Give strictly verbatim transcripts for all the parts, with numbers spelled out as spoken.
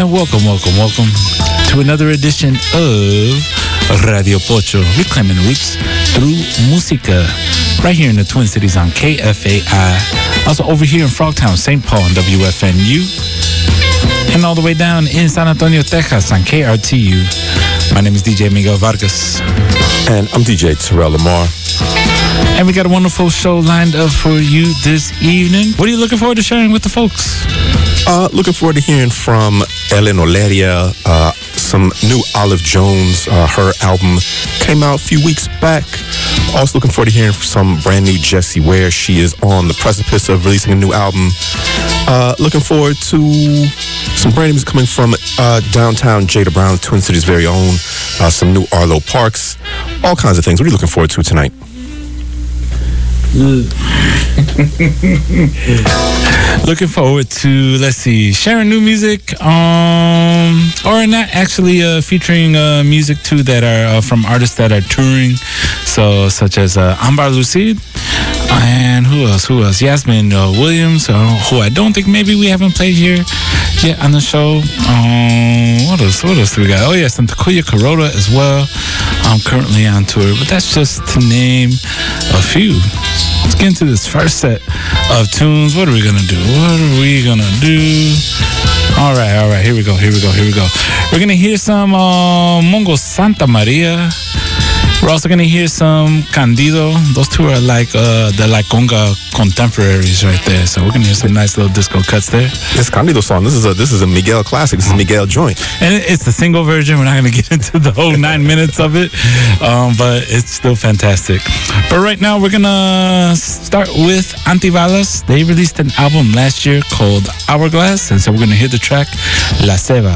And welcome, welcome, welcome to another edition of Radio Pocho, reclaiming roots through música, right here in the Twin Cities on K F A I. Also over here in Frogtown, Saint Paul on W F N U. And all the way down in San Antonio, Texas on K R T U. My name is D J Miguel Vargas. And I'm D J Terrell Lamar. And we got a wonderful show lined up for you this evening. What are you looking forward to sharing with the folks? Uh, looking forward to hearing from Ellen Oleria, uh, some new Olive Jones. Uh, her album came out a few weeks back. Also looking forward to hearing some brand new Jessie Ware. She is on the precipice of releasing a new album. Uh, looking forward to some brand new music coming from uh, downtown Jada Brown, Twin Cities' very own. Uh, some new Arlo Parks. All kinds of things. What are you looking forward to tonight? Looking forward to, let's see, sharing new music, um, or not actually uh, featuring uh, music too that are uh, from artists that are touring, so such as uh, Ambar Lucid, and who else? Who else? Yasmin uh, Williams, uh, who I don't think maybe we haven't played here yet on the show. Um, what else? What else do we got? Oh yes, and Takuya Kuroda as well. I'm currently on tour, but that's just to name a few. Let's get into this first set of tunes. What are we gonna do? What are we gonna do? All right, all right. Here we go. Here we go. Here we go. We're gonna hear some uh, Mongo Santa Maria. We're also gonna hear some Candido. Those two are like uh, the like conga contemporaries right there. So we're gonna hear some nice little disco cuts there. This Candido song. This is a this is a Miguel classic. This is a Miguel joint. And it's the single version. We're not gonna get into the whole nine minutes of it, um, but it's still fantastic. But right now we're gonna start with Antibalas. They released an album last year called Hourglass, and so we're gonna hear the track La Ceba.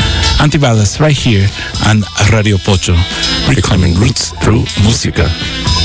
Antibalas right here on Radio Pocho, reclaiming roots through música.